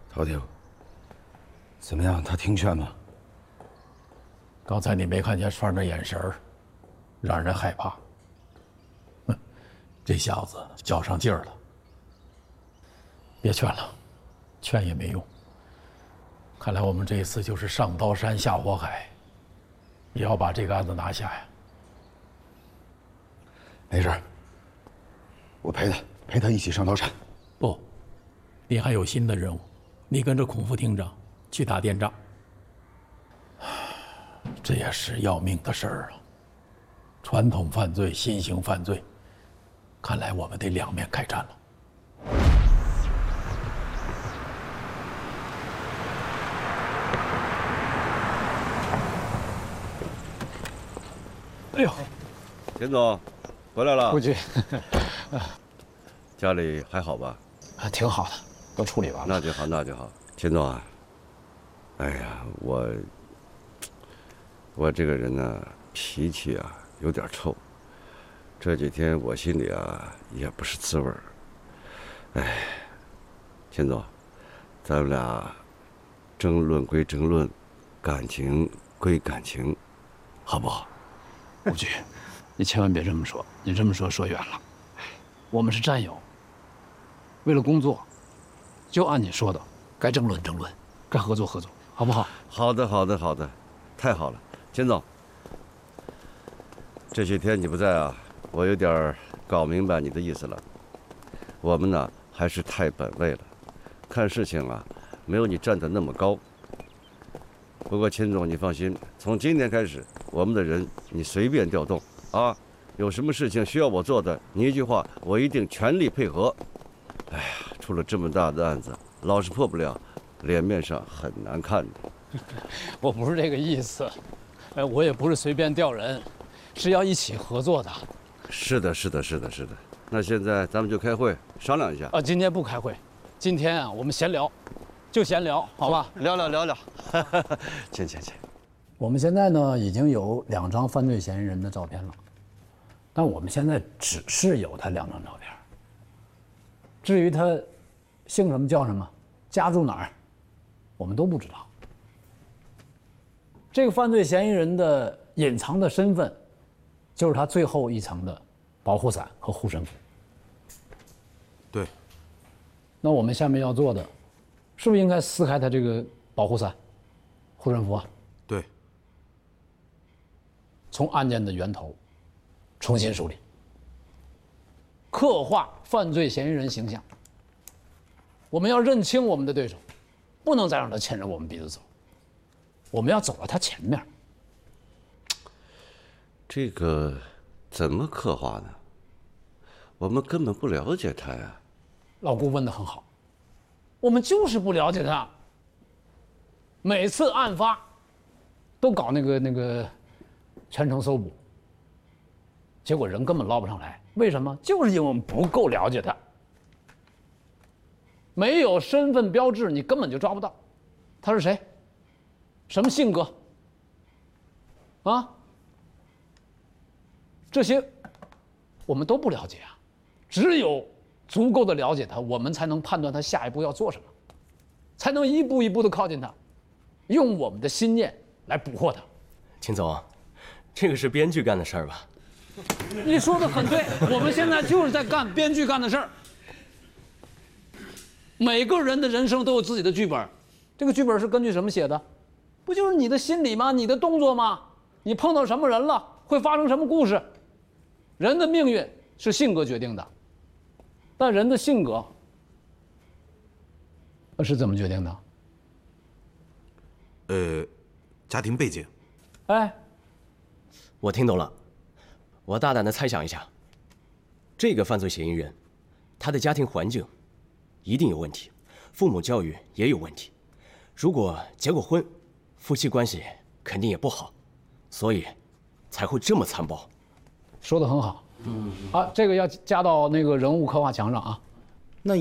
陶鼎，怎么样？他听劝吗？ 刚才你没看见川儿那眼神儿，让人害怕。哼，这小子较上劲儿了。别劝了，劝也没用。看来我们这一次就是上刀山下火海，也要把这个案子拿下呀。 没事，我陪他一起上刀山。 不，你还有新的任务，你跟着孔副厅长去打电诈。这也是要命的事儿啊！传统犯罪、新型犯罪，看来我们得两面开战了。哎呦， 田总，回来了。 副局， 家里还好吧？ 挺好的，都处理完了。 那就好，那就好。田总啊，哎呀，我这个人呢，脾气啊有点臭。这几天我心里啊也不是滋味儿。哎，田总，咱们俩争论归争论，感情归感情，好不好？ 副局，你千万别这么说，你这么说远了。我们是战友，为了工作，就按你说的，该争论争论，该合作合作，好不好？ 好的，好的，好的，太好了，钱总。这些天你不在啊，我有点搞明白你的意思了。我们呢还是太本位了，看事情啊没有你站得那么高。不过钱总你放心，从今天开始，我们的人你随便调动啊，有什么事情需要我做的，你一句话我一定全力配合。哎呀，出了这么大的案子，老是破不了，脸面上很难看的。 我不是这个意思，我也不是随便调人，是要一起合作的。 是的，是的，是的，是的。那现在咱们就开会商量一下。 今天不开会，今天啊我们闲聊，就闲聊，好吧？ 聊聊。请。 我们现在呢已经有2张犯罪嫌疑人的照片了，但我们现在只是有他2张照片。至于他姓什么叫什么，家住哪儿，我们都不知道。这个犯罪嫌疑人的隐藏的身份，就是他最后一层的保护伞和护身符。 对。 那我们下面要做的，是不是应该撕开他这个保护伞、护身符啊？ 对。 从案件的源头重新梳理，刻画犯罪嫌疑人形象。我们要认清我们的对手，不能再让他牵着我们鼻子走，我们要走到他前面。 这个怎么刻画呢？我们根本不了解他呀。 老顾问得很好，我们就是不了解他。每次案发都搞那个全程搜捕，结果人根本捞不上来。为什么？就是因为我们不够了解他。没有身份标志，你根本就抓不到他是谁，什么性格啊，这些我们都不了解啊。只有足够的了解他，我们才能判断他下一步要做什么，才能一步一步的靠近他，用我们的心念来捕获他。 秦总，这个是编剧干的事儿吧？ 你说的很对，我们现在就是在干编剧干的事儿。每个人的人生都有自己的剧本，这个剧本是根据什么写的？不就是你的心理吗？你的动作吗？你碰到什么人了，会发生什么故事？人的命运是性格决定的，但人的性格是怎么决定的？ 家庭背景。 哎， 我听懂了，我大胆的猜想一下，这个犯罪嫌疑人，他的家庭环境一定有问题，父母教育也有问题，如果结过婚，夫妻关系肯定也不好，所以才会这么残暴。 说得很好。啊，这个要加到那个人物刻画墙上啊。